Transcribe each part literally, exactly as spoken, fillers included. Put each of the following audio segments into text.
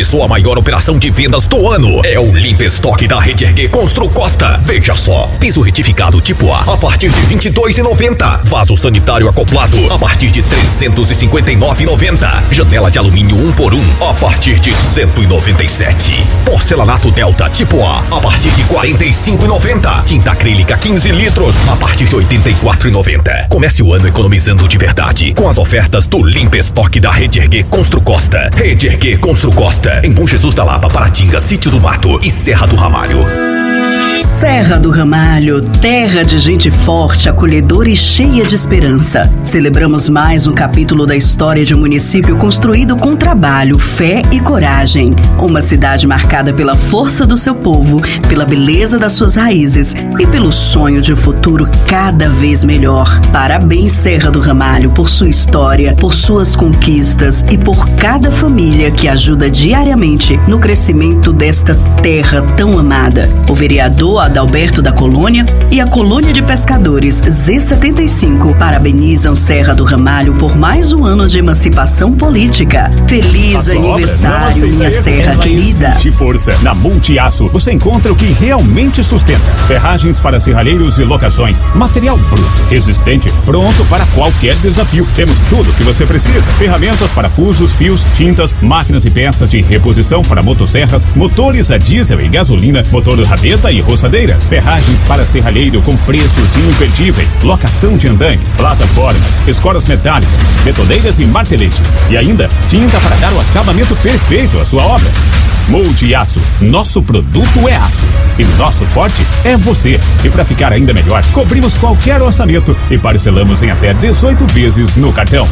Começou a maior operação de vendas do ano. É o Limpa Estoque da Rede Erguer Constru Costa. Veja só, piso retificado tipo A a partir de vinte e dois reais e noventa centavos. Vaso sanitário acoplado a partir de trezentos e cinquenta e nove reais e noventa centavos. Janela de alumínio um por um a partir de cento e noventa e sete reais. Porcelanato Delta tipo A a partir de quarenta e cinco reais e noventa centavos. Tinta acrílica quinze litros a partir de oitenta e quatro reais e noventa centavos. Comece o ano economizando de verdade com as ofertas do Limpa Estoque da Rede Erguer Constru Costa. Rede Erguer Constru Costa, em Bom Jesus da Lapa, Paratinga, Sítio do Mato e Serra do Ramalho. Serra do Ramalho, terra de gente forte, acolhedora e cheia de esperança. Celebramos mais um capítulo da história de um município construído com trabalho, fé e coragem. Uma cidade marcada pela força do seu povo, pela beleza das suas raízes e pelo sonho de um futuro cada vez melhor. Parabéns, Serra do Ramalho, por sua história, por suas conquistas e por cada família que ajuda diariamente no crescimento desta terra tão amada. O vereador Adalberto da Colônia e a Colônia de Pescadores Z setenta e cinco parabenizam Serra do Ramalho por mais um ano de emancipação política. Feliz aniversário, minha Serra querida. De força. Na Multiaço você encontra o que realmente sustenta. Ferragens para serralheiros e locações. Material bruto, resistente, pronto para qualquer desafio. Temos tudo o que você precisa. Ferramentas, parafusos, fios, tintas, máquinas e peças de reposição para motosserras, motores a diesel e gasolina, motor rabeta e roçadeira. Ferragens para serralheiro com preços imperdíveis, locação de andaimes, plataformas, escoras metálicas, betoleiras e marteletes. E ainda, tinta para dar o acabamento perfeito à sua obra. Multiaço, nosso produto é aço. E nosso forte é você. E para ficar ainda melhor, cobrimos qualquer orçamento e parcelamos em até dezoito vezes no cartão.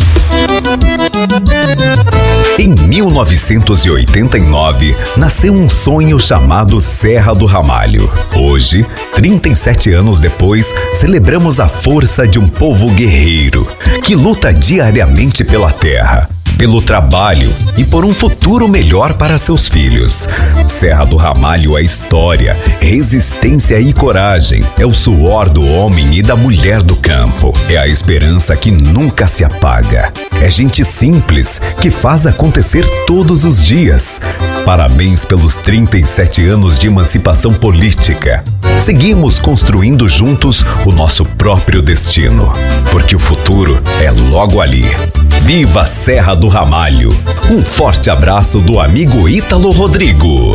Em mil novecentos e oitenta e nove, nasceu um sonho chamado Serra do Ramalho. Hoje, trinta e sete anos depois, celebramos a força de um povo guerreiro que luta diariamente pela terra, pelo trabalho e por um futuro melhor para seus filhos. Serra do Ramalho é história, resistência e coragem. É o suor do homem e da mulher do campo. É a esperança que nunca se apaga. É gente simples que faz acontecer todos os dias. Parabéns pelos trinta e sete anos de emancipação política. Seguimos construindo juntos o nosso próprio destino, porque o futuro é logo ali. Viva Serra do Ramalho! Um forte abraço do amigo Ítalo Rodrigo.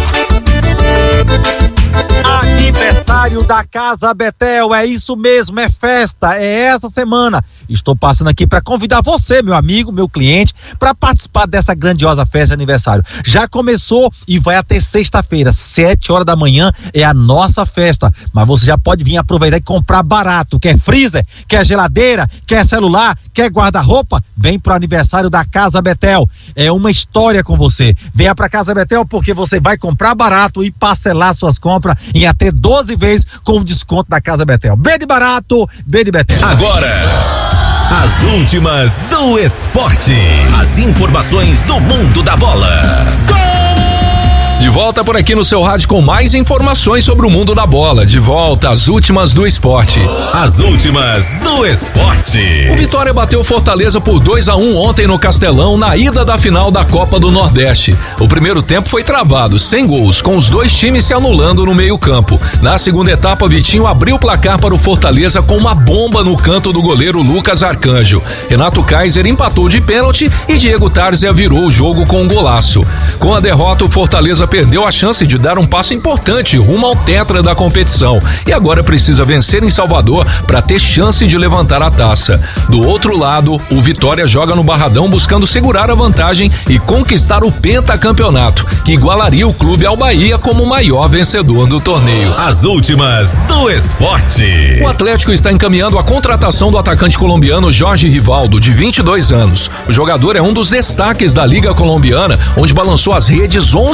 Aniversário da Casa Betel, é isso mesmo, é festa, é essa semana. Estou passando aqui para convidar você, meu amigo, meu cliente, para participar dessa grandiosa festa de aniversário. Já começou e vai até sexta-feira, sete horas da manhã, é a nossa festa. Mas você já pode vir aproveitar e comprar barato. Quer freezer? Quer geladeira? Quer celular? Quer guarda-roupa? Vem pro aniversário da Casa Betel. É uma história com você. Venha pra Casa Betel porque você vai comprar barato e parcelar suas compras em até doze vezes com o desconto da Casa Betel. Bem de barato, bem de Betel. Agora, as últimas do esporte. As informações do mundo da bola. Gol! De volta por aqui no seu rádio com mais informações sobre o mundo da bola. De volta, as últimas do esporte. As últimas do esporte. O Vitória bateu Fortaleza por dois a um ontem no Castelão, na ida da final da Copa do Nordeste. O primeiro tempo foi travado, sem gols, com os dois times se anulando no meio-campo. Na segunda etapa, Vitinho abriu o placar para o Fortaleza com uma bomba no canto do goleiro Lucas Arcanjo. Renato Kaiser empatou de pênalti e Diego Tarzia virou o jogo com um golaço. Com a derrota, o Fortaleza perdeu a chance de dar um passo importante rumo ao tetra da competição e agora precisa vencer em Salvador para ter chance de levantar a taça. Do outro lado, o Vitória joga no Barradão buscando segurar a vantagem e conquistar o pentacampeonato, que igualaria o clube ao Bahia como o maior vencedor do torneio. As últimas do esporte. O Atlético está encaminhando a contratação do atacante colombiano Jorge Rivaldo, de vinte e dois anos. O jogador é um dos destaques da Liga Colombiana, onde balançou as redes onze vezes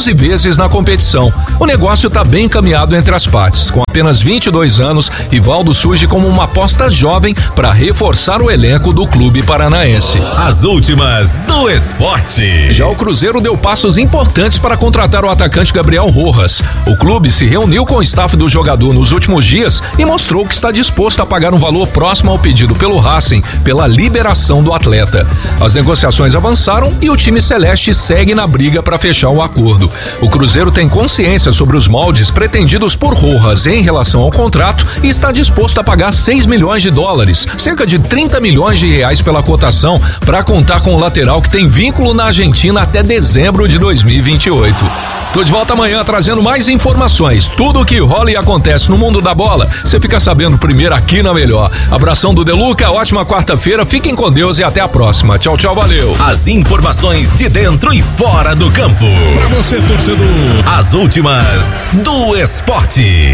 meses na competição. O negócio está bem encaminhado entre as partes. Com apenas vinte e dois anos, Rivaldo surge como uma aposta jovem para reforçar o elenco do clube paranaense. As últimas do esporte. Já o Cruzeiro deu passos importantes para contratar o atacante Gabriel Rojas. O clube se reuniu com o staff do jogador nos últimos dias e mostrou que está disposto a pagar um valor próximo ao pedido pelo Racing pela liberação do atleta. As negociações avançaram e o time celeste segue na briga para fechar o acordo. O Cruzeiro tem consciência sobre os moldes pretendidos por Rojas em relação ao contrato e está disposto a pagar seis milhões de dólares, cerca de trinta milhões de reais pela cotação, para contar com o lateral que tem vínculo na Argentina até dezembro de dois mil e vinte e oito. Tô de volta amanhã trazendo mais informações. Tudo o que rola e acontece no mundo da bola, você fica sabendo primeiro aqui na Melhor. Abração do Deluca, ótima quarta-feira, fiquem com Deus e até a próxima. Tchau, tchau, valeu. As informações de dentro e fora do campo. Pra você, torcedor. As últimas do esporte.